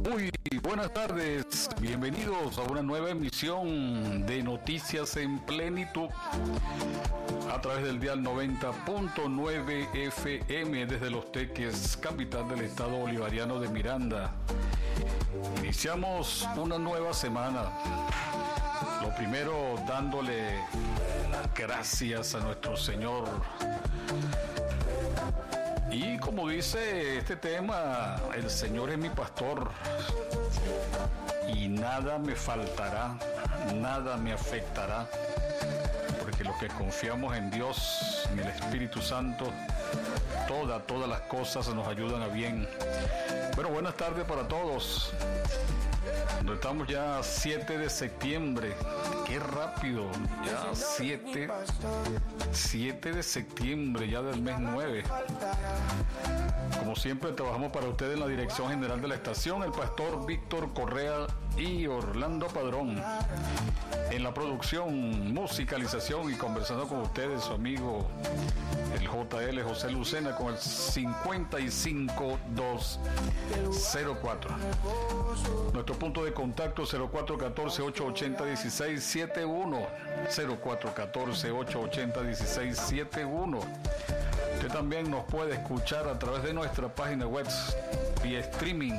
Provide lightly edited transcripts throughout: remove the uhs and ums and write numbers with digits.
Muy buenas tardes, bienvenidos a una nueva emisión de Noticias en Plenitud a través del dial 90.9 FM desde Los Teques, capital del estado bolivariano de Miranda. Iniciamos una nueva semana. Lo primero, dándole gracias a nuestro Señor. Y como dice este tema, el Señor es mi pastor y nada me faltará, nada me afectará, porque los que confiamos en Dios, en el Espíritu Santo, todas las cosas nos ayudan a bien. Bueno, buenas tardes para todos. Estamos ya 7 de septiembre. Qué rápido, ya 7 de septiembre, ya del mes 9. Como siempre, trabajamos para ustedes en la dirección general de la estación, el pastor Víctor Correa y Orlando Padrón. En la producción, musicalización y conversando con ustedes, su amigo el JL José Lucena con el 55204. Nuestro punto de contacto 0414-880-1671. 0414-880-1671. Usted también nos puede escuchar a través de nuestra página web vía streaming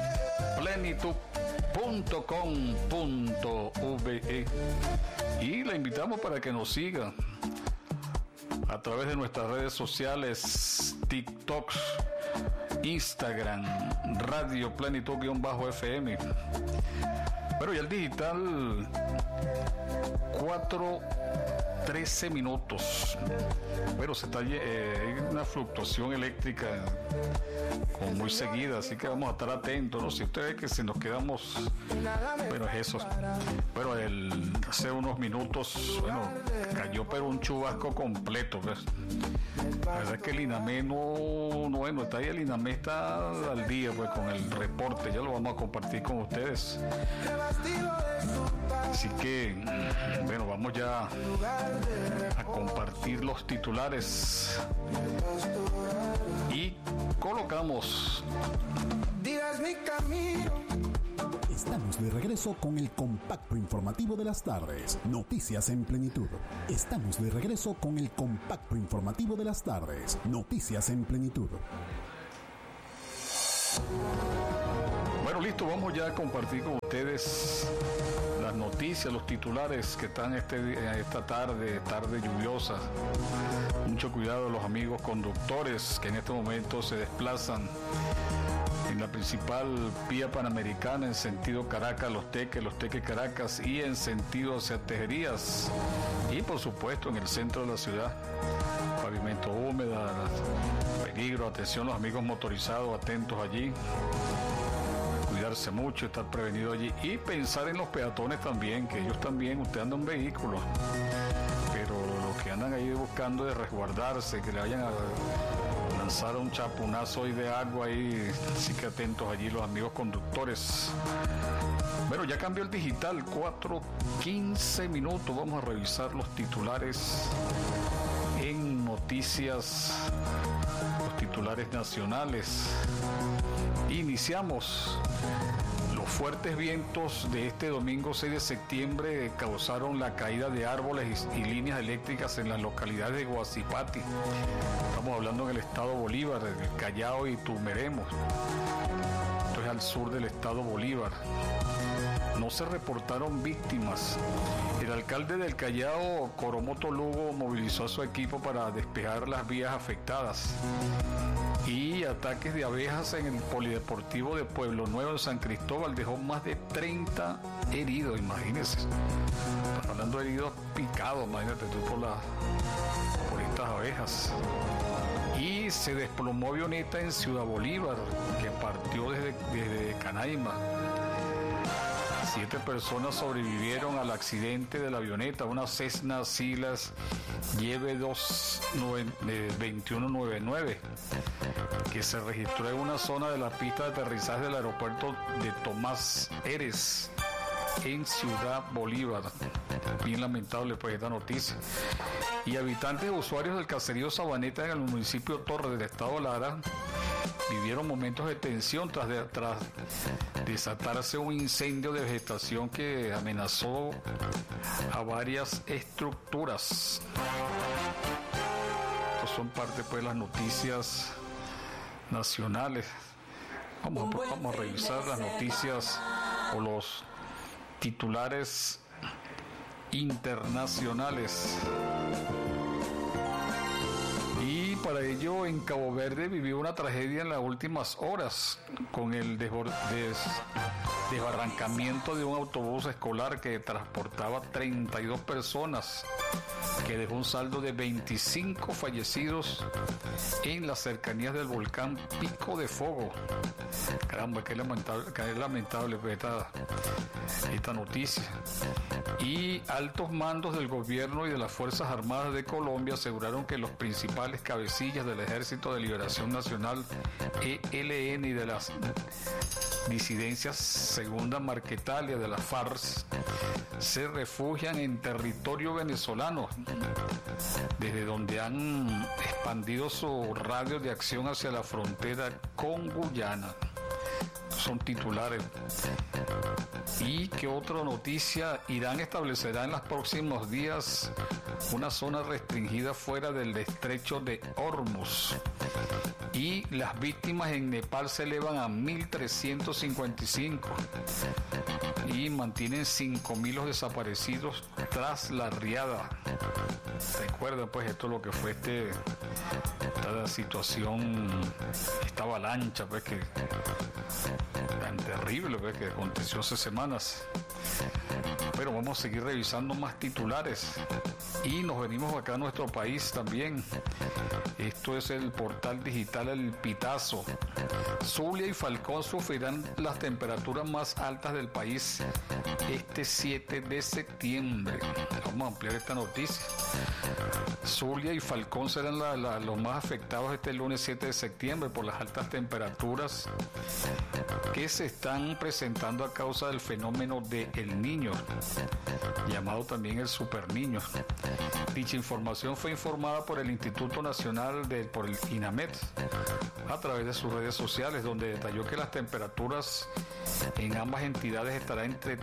plenitud.com.ve, y la invitamos para que nos siga a través de nuestras redes sociales, TikTok, Instagram, Radio Plenitud-FM. Pero ya el digital, 4:13 minutos. Pero hay una fluctuación eléctrica como muy seguida, así que vamos a estar atentos, ¿no? Si usted ve que si nos quedamos, bueno, es eso. Pero hace unos minutos, cayó pero un chubasco completo, ¿ves? La verdad es que el INAME no está ahí, el INAME está al día pues con el reporte, ya lo vamos a compartir con ustedes. Así que, bueno, vamos ya a compartir los titulares y colocamos. Estamos de regreso con el compacto informativo de las tardes. Noticias en Plenitud. Estamos de regreso con el compacto informativo de las tardes. Noticias en Plenitud. Bueno, listo, vamos ya a compartir con ustedes las noticias, los titulares que están esta tarde lluviosa. Mucho cuidado a los amigos conductores que en este momento se desplazan en la principal vía panamericana en sentido Caracas, Los Teques Caracas, y en sentido hacia Tejerías, y por supuesto en el centro de la ciudad. Pavimento húmeda, peligro, atención los amigos motorizados, atentos allí. Cuidarse mucho, estar prevenido allí y pensar en los peatones también, que ellos también, usted anda en vehículo, pero los que andan ahí buscando de resguardarse, que le vayan a lanzar un chapunazo ahí de agua ahí, así que atentos allí los amigos conductores. Bueno, ya cambió el digital, 4:15 minutos, vamos a revisar los titulares en noticias, los titulares nacionales. Iniciamos. Los fuertes vientos de este domingo 6 de septiembre causaron la caída de árboles y líneas eléctricas en las localidades de Guasipati. Estamos hablando en el estado Bolívar, el Callao y Tumeremo. Esto es al sur del estado Bolívar. No se reportaron víctimas. El alcalde del Callao, Coromoto Lugo, movilizó a su equipo para despejar las vías afectadas. Y ataques de abejas en el polideportivo de Pueblo Nuevo en San Cristóbal dejó más de 30 heridos, imagínense. Estamos hablando de heridos picados, imagínate tú por estas abejas. Y se desplomó avioneta en Ciudad Bolívar, que partió desde Canaima. 7 personas sobrevivieron al accidente de la avioneta, una Cessna Silas YB-2199, que se registró en una zona de la pista de aterrizaje del aeropuerto de Tomás Eres, en Ciudad Bolívar. Bien lamentable pues esta noticia. Y habitantes usuarios del caserío Sabaneta en el municipio Torre del estado Lara vivieron momentos de tensión tras desatarse un incendio de vegetación que amenazó a varias estructuras. Estas son parte pues de las noticias nacionales. Vamos a revisar las noticias o los titulares internacionales. Y para ello, en Cabo Verde vivió una tragedia en las últimas horas con el desbarrancamiento de un autobús escolar que transportaba 32 personas, que dejó un saldo de 25 fallecidos en las cercanías del volcán Pico de Fogo. Caramba, qué lamentable esta noticia. Y altos mandos del gobierno y de las Fuerzas Armadas de Colombia aseguraron que los principales cabecillas del Ejército de Liberación Nacional, ELN, y de las disidencias Segunda Marquetalia de las FARC se refugian en territorio venezolano, desde donde han expandido su radio de acción hacia la frontera con Guyana. Son titulares. ¿Y qué otra noticia? Irán establecerá en los próximos días una zona restringida fuera del estrecho de Hormuz. Y las víctimas en Nepal se elevan a 1.355 y mantienen 5.000 los desaparecidos tras la riada. Recuerden pues esto lo que fue esta situación, esta avalancha pues que tan terrible pues que aconteció hace semanas. Pero vamos a seguir revisando más titulares y nos venimos acá a nuestro país también. Esto es el portal digital El Pitazo. Zulia y Falcón sufrirán las temperaturas más altas del país este 7 de septiembre. Vamos a ampliar esta noticia. Zulia y Falcón serán los más afectados este lunes 7 de septiembre por las altas temperaturas que se están presentando a causa del fenómeno de El Niño, llamado también el Super Niño. Dicha información fue informada por el Instituto Nacional por el INAMED a través de sus redes sociales, donde detalló que las temperaturas en ambas entidades estarán entre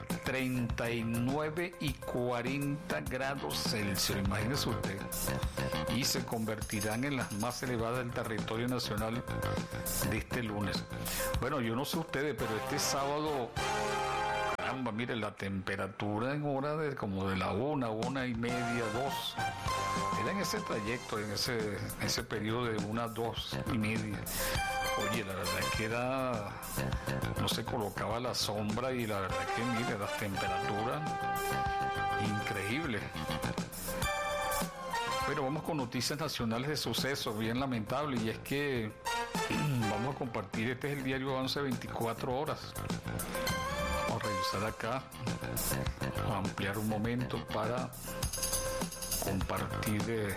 39 y 40 grados Celsius, imagínese usted, y se convertirán en las más elevadas del territorio nacional de este lunes. Bueno, yo no sé ustedes, pero este sábado, caramba, mire, la temperatura en hora de como de la 1:30, 2, era en ese trayecto, en ese periodo de 1:30. Oye, la verdad es que no se colocaba la sombra y la verdad es que, mire, las temperaturas increíbles. Pero vamos con noticias nacionales de sucesos, bien lamentable, y es que vamos a compartir, este es el diario Avance 24 horas. Vamos a revisar acá, vamos a ampliar un momento para compartir.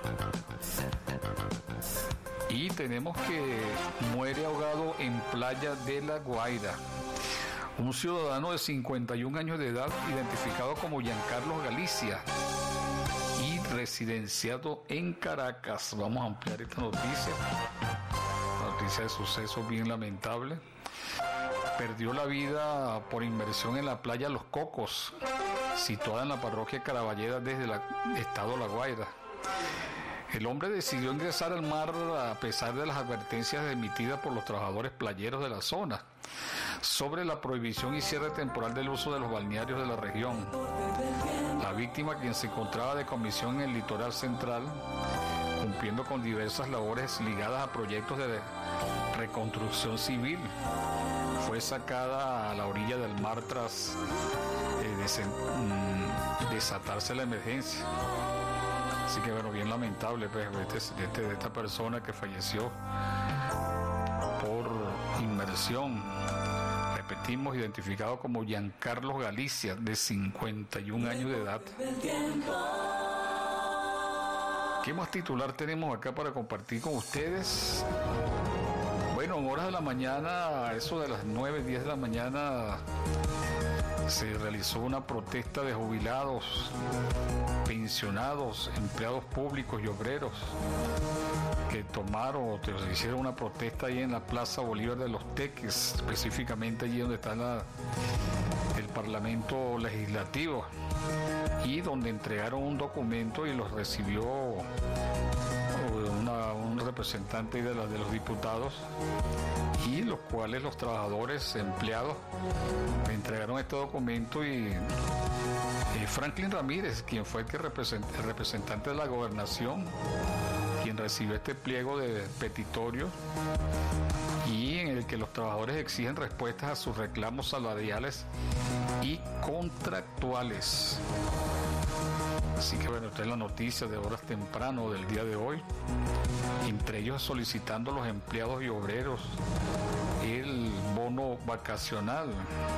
Y tenemos que muere ahogado en playa de La Guaira. Un ciudadano de 51 años de edad, identificado como Giancarlos Galicia y residenciado en Caracas. Vamos a ampliar esta noticia. Noticia de suceso bien lamentable. Perdió la vida por inmersión en la playa Los Cocos, situada en la parroquia Caraballeda desde el estado La Guaira. El hombre decidió ingresar al mar a pesar de las advertencias emitidas por los trabajadores playeros de la zona sobre la prohibición y cierre temporal del uso de los balnearios de la región. La víctima, quien se encontraba de comisión en el litoral central, cumpliendo con diversas labores ligadas a proyectos de reconstrucción civil, fue sacada a la orilla del mar tras desatarse la emergencia. Así que bueno, bien lamentable pues, de esta persona que falleció por inmersión. Repetimos, identificado como Giancarlos Galicia, de 51 años de edad. ¿Qué más titular tenemos acá para compartir con ustedes? Bueno, en horas de la mañana, eso de las 9, 10 de la mañana, se realizó una protesta de jubilados, pensionados, empleados públicos y obreros que tomaron o hicieron una protesta ahí en la Plaza Bolívar de Los Teques, específicamente allí donde está el Parlamento Legislativo, y donde entregaron un documento y los recibió un representante de los diputados, y los cuales los trabajadores empleados entregaron este documento, y Franklin Ramírez, quien fue el representante de la gobernación, quien recibió este pliego de petitorio y en el que los trabajadores exigen respuestas a sus reclamos salariales y contractuales. Así que bueno, esta es la noticia de horas temprano del día de hoy, entre ellos solicitando a los empleados y obreros el bono vacacional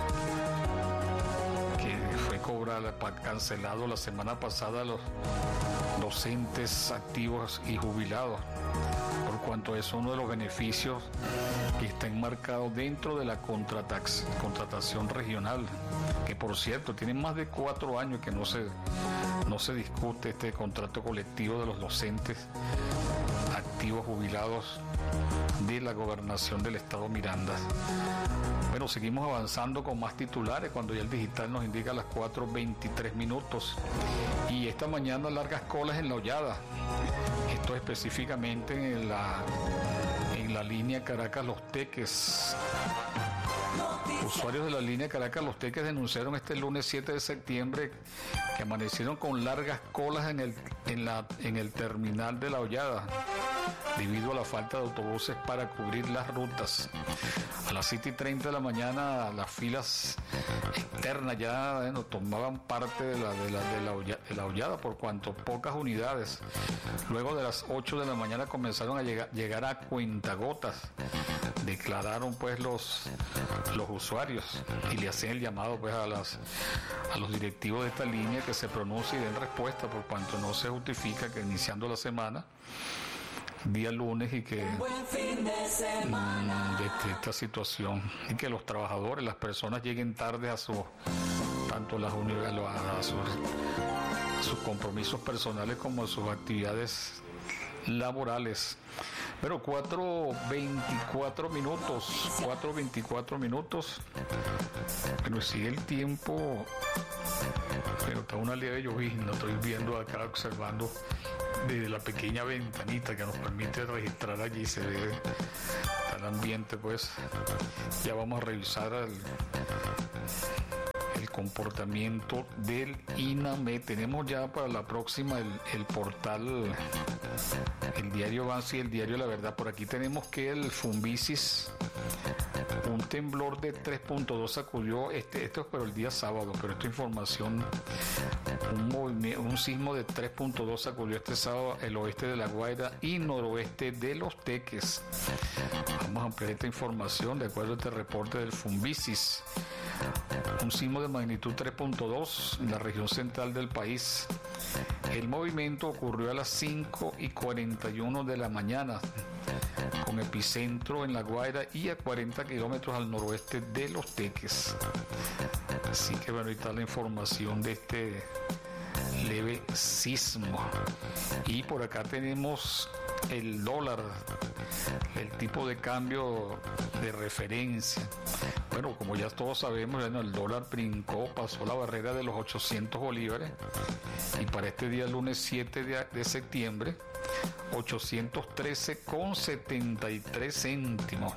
que fue cancelado la semana pasada a los docentes activos y jubilados, por cuanto es uno de los beneficios que está enmarcado dentro de la contratación regional, que por cierto tiene más de 4 años que no se discute este contrato colectivo de los docentes activos jubilados de la gobernación del estado Miranda. Bueno, seguimos avanzando con más titulares cuando ya el digital nos indica las 4:23 minutos. Y esta mañana largas colas en La Hollada. Esto específicamente en la línea Caracas-Los Teques. Usuarios de la línea Caracas-Los Teques denunciaron este lunes 7 de septiembre que amanecieron con largas colas en el terminal de La Hollada, debido a la falta de autobuses para cubrir las rutas. A las 7:30 de la mañana las filas externas ya tomaban parte de la hollada, por cuanto pocas unidades. Luego de las 8 de la mañana comenzaron a llegar a cuentagotas, declararon pues los usuarios, y le hacían el llamado pues a los directivos de esta línea que se pronuncien y den respuesta, por cuanto no se justifica que iniciando la semana, día lunes, y que de esta situación, y que los trabajadores, las personas lleguen tarde a sus compromisos personales como a sus actividades laborales. Pero 4:24 minutos, pero sigue el tiempo, pero está una leve llovizna, estoy viendo acá, observando desde la pequeña ventanita que nos permite registrar allí, se ve el ambiente. Pues ya vamos a revisar el comportamiento del INAME. Tenemos ya para la próxima el portal, el diario Avance y el diario La Verdad. Por aquí tenemos que el Fumbisis, un temblor de 3.2 sacudió, esto es pero el día sábado, pero esta información, un sismo de 3.2 sacudió este sábado el oeste de La Guaira y noroeste de Los Teques. Vamos a ampliar esta información de acuerdo a este reporte del Fumbisis. Un sismo de magnitud 3.2 en la región central del país. El movimiento ocurrió a las 5:41 de la mañana, con epicentro en La Guaira y a 40 kilómetros al noroeste de Los Teques. Así que bueno, ahí está la información de este leve sismo. Y por acá tenemos el dólar, el tipo de cambio de referencia. Bueno, como ya todos sabemos, el dólar brincó, pasó la barrera de los 800 bolívares, y para este día lunes 7 de septiembre 813,73 céntimos.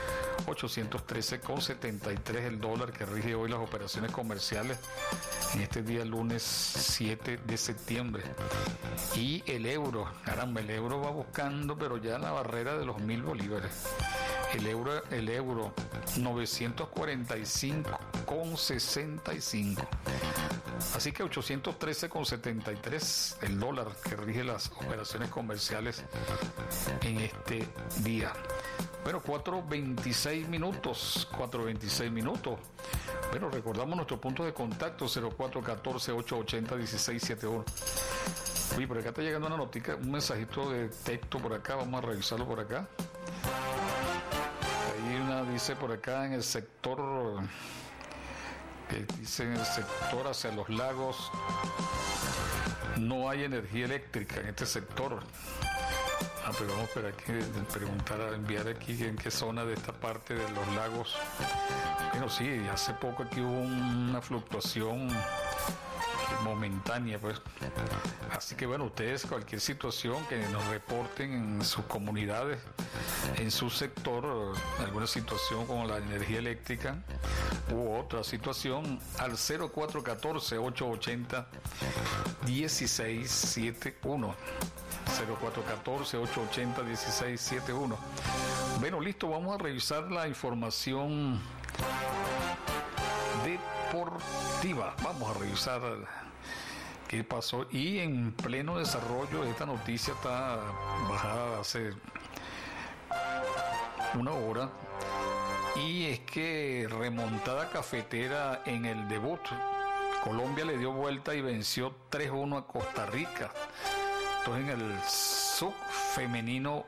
813,73 el dólar que rige hoy las operaciones comerciales en este día lunes 7 de septiembre. Y el euro, caramba, el euro va buscando, pero ya la barrera de los 1.000 bolívares. El euro 945,65. Así que 813,73 el dólar que rige las operaciones comerciales en este día. Bueno, 4:26 minutos. Bueno, recordamos nuestro punto de contacto, 0414-880-1671. Oye, por acá está llegando una notica, un mensajito de texto por acá, vamos a revisarlo por acá. Ahí dice por acá en el sector, hacia los lagos, no hay energía eléctrica en este sector. Pero vamos a esperar aquí, preguntar, a enviar aquí en qué zona de esta parte de los lagos. Bueno, sí, hace poco aquí hubo una fluctuación momentánea, pues. Así que bueno, ustedes cualquier situación que nos reporten en sus comunidades, en su sector, alguna situación con la energía eléctrica u otra situación, al 0414-880-1671. 0414-880-1671. Bueno, listo, vamos a revisar la información deportiva. Vamos a revisar qué pasó. Y en pleno desarrollo, esta noticia está bajada hace una hora. Y es que remontada cafetera en el debut. Colombia le dio vuelta y venció 3-1 a Costa Rica. Entonces en el sub femenino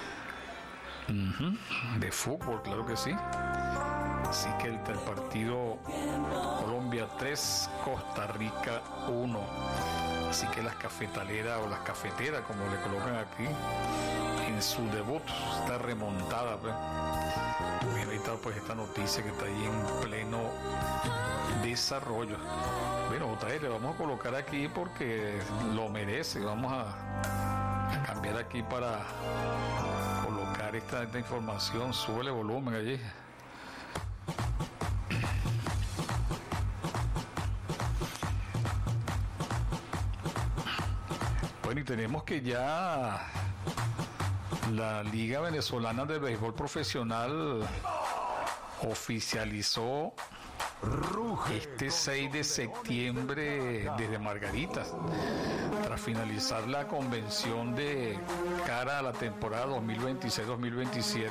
de fútbol, claro que sí. Así que el partido Colombia 3, Costa Rica 1. Así que las cafetaleras o las cafeteras, como le colocan aquí, en su debut, está remontada. Pues. Bien, ahí está pues esta noticia que está ahí en pleno desarrollo. Bueno, JR, vamos a colocar aquí porque lo merece. Vamos a cambiar aquí para colocar esta información. Súbele volumen allí. Bueno, y tenemos que ya la Liga Venezolana de Béisbol Profesional oficializó este 6 de septiembre desde Margaritas, tras finalizar la convención de cara a la temporada 2026-2027,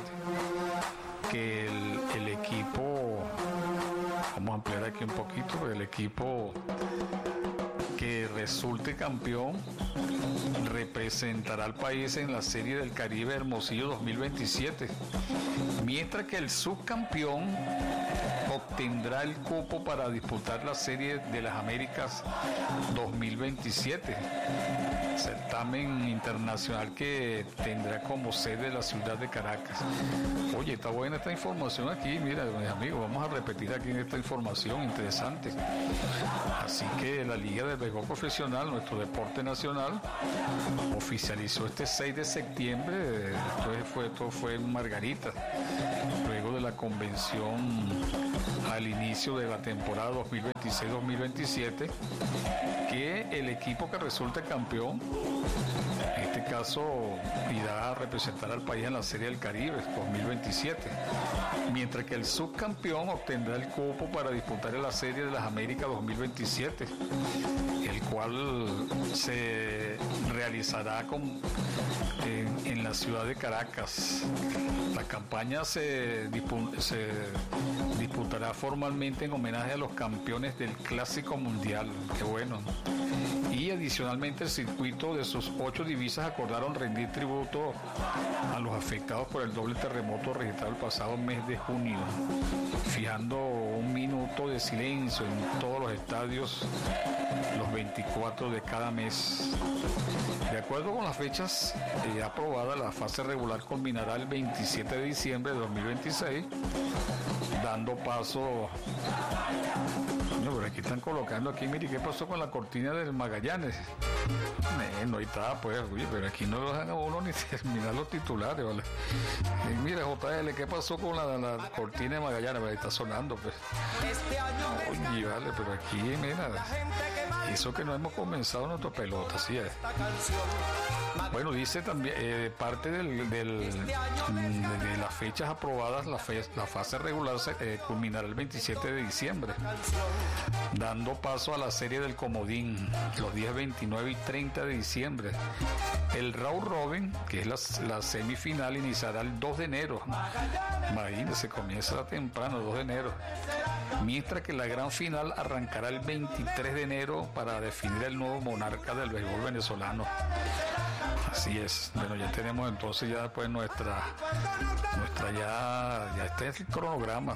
que el equipo, vamos a ampliar aquí un poquito, el equipo que resulte campeón representará al país en la Serie del Caribe Hermosillo 2027, mientras que el subcampeón obtendrá el cupo para disputar la Serie de las Américas 2027, certamen internacional que tendrá como sede la ciudad de Caracas. Oye, está buena esta información aquí, mira, mis amigos, vamos a repetir aquí esta información interesante. Así que la Liga de Béisbol Profesional, nuestro deporte nacional, oficializó este 6 de septiembre, esto fue en Margarita, luego de la convención al inicio de la temporada 2026-2027, que el equipo que resulte campeón, en este caso, irá a representar al país en la Serie del Caribe 2027, mientras que el subcampeón obtendrá el cupo para disputar en la Serie de las Américas 2027, el cual se realizará en la ciudad de Caracas. La campaña se disputará formalmente en homenaje a los campeones del Clásico Mundial. Qué bueno. Y adicionalmente el circuito de sus 8 divisas acordaron rendir tributo a los afectados por el doble terremoto registrado el pasado mes de junio, fijando un minuto de silencio en todos los estadios los 24 de cada mes. De acuerdo con las fechas aprobadas, la fase regular culminará el 27 de diciembre de 2026, dando paso... No, pero aquí están colocando aquí, mire, ¿qué pasó con la cortina del Magallanes? No, ahí está, pues, oye, pero aquí no lo dejan a uno ni terminar los titulares, ¿vale? Y mira, JL, ¿qué pasó con la cortina de Magallanes? Ahí está sonando, pues. Oye, vale, pero aquí, mira, eso que no hemos comenzado nuestra pelota, sí es. Bueno, dice también, parte de las fechas aprobadas, la fase regular culminará el 27 de diciembre, dando paso a la serie del Comodín los días 29 y 30 de diciembre. El Round Robin, que es la semifinal, iniciará el 2 de enero. Imagínense, comienza temprano, el 2 de enero. Mientras que la gran final arrancará el 23 de enero para definir el nuevo monarca del béisbol venezolano. Así es. Bueno, ya tenemos entonces ya pues nuestra ya está el cronograma.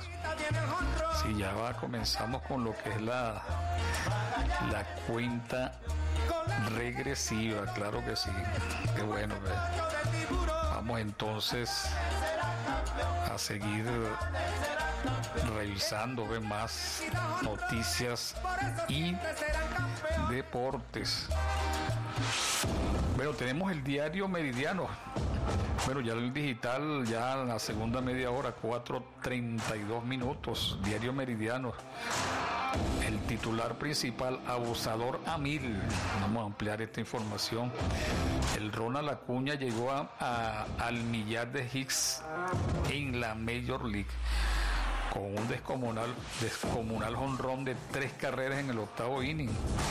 Sí, ya comenzamos con lo que es la cuenta regresiva, claro que sí. Qué bueno. Vamos entonces a seguir revisando más noticias y deportes. Bueno, tenemos el diario Meridiano. Bueno, ya el digital, ya en la segunda media hora, 4:32 minutos, diario Meridiano. El titular principal, abusador a 1000. Vamos a ampliar esta información. El Ronald Acuña llegó al millar de hits en la Major League con un descomunal jonrón de 3 carreras en el 8º inning,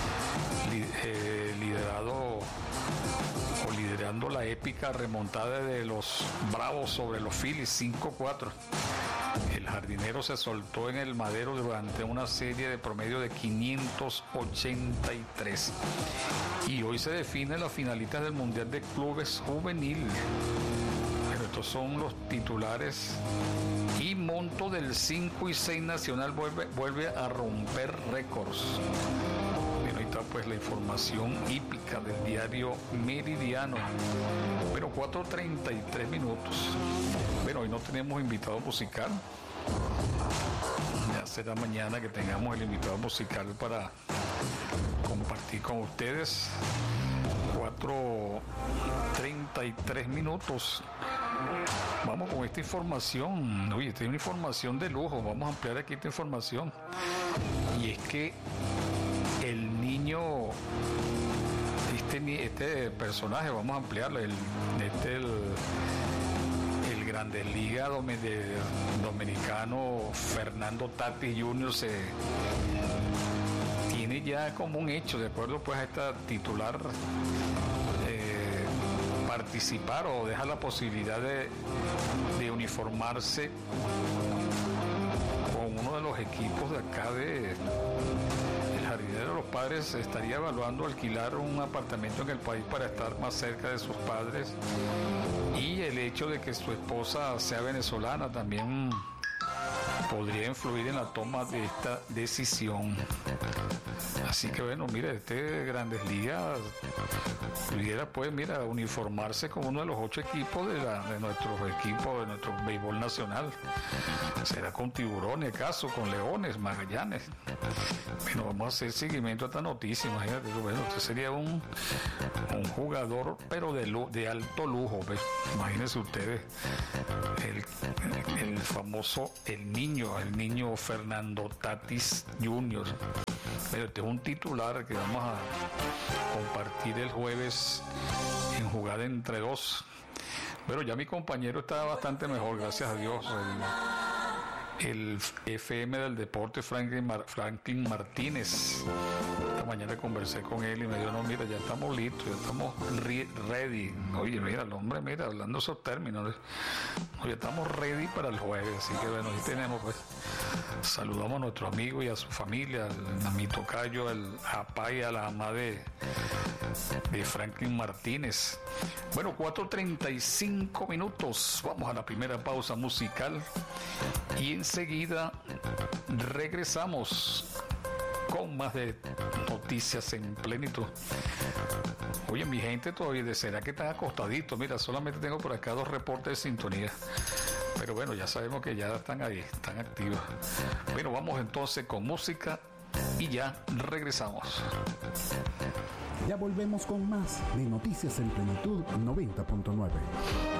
liderando la épica remontada de los Bravos sobre los Phillies 5-4. El jardinero se soltó en el madero durante una serie de promedio de 583. Y hoy se definen las finalistas del Mundial de Clubes Juvenil. Pero estos son los titulares. Y monto del 5 y 6 nacional vuelve a romper récords. Bueno, ahí está pues la información hípica del diario Meridiano. Pero 4:33 minutos. Bueno, hoy no tenemos invitado musical. Ya será mañana que tengamos el invitado musical para compartir con ustedes. 4:33 minutos. Vamos con esta información. Oye, esta es una información de lujo. Vamos a ampliar aquí esta información. Y es que el niño, este personaje, vamos a ampliarlo, el Grandes Ligas dominicano Fernando Tatis Jr. tiene ya como un hecho, de acuerdo pues a esta titular, participar o dejar la posibilidad de uniformarse con uno de los equipos de acá el jardinero de los padres. Estaría evaluando alquilar un apartamento en el país para estar más cerca de sus padres, y el hecho de que su esposa sea venezolana también podría influir en la toma de esta decisión. Así que bueno, mira, Grandes Ligas pudiera pues, uniformarse con uno de los 8 equipos de nuestro béisbol nacional. Será con Tiburones, acaso, con Leones, Magallanes. Bueno, vamos a hacer seguimiento a esta noticia. Imagínate, bueno, usted sería un jugador, pero de alto lujo, ¿ves? Imagínense ustedes, el famoso, el niño Fernando Tatis Jr. Pero este es un titular que vamos a compartir el jueves en Jugada entre Dos. Pero ya mi compañero está bastante mejor, gracias a Dios. El FM del deporte, Franklin Martínez. Esta mañana conversé con él y me dijo, no, mira, ya estamos listos, ya estamos ready. Oye, mira, el hombre, hablando esos términos, ya estamos ready para el jueves. Así que bueno, ahí tenemos, pues, saludamos a nuestro amigo y a su familia, a mi tocayo, al papá y a la mamá de Franklin Martínez. Bueno, 4:35 minutos. Vamos a la primera pausa musical y enseguida regresamos con más de Noticias en Plenitud. Oye, mi gente, todavía será que están acostaditos. Mira, solamente tengo por acá 2 reportes de sintonía. Pero bueno, ya sabemos que ya están ahí, están activos. Bueno, vamos entonces con música y ya regresamos. Ya volvemos con más de Noticias en Plenitud 90.9.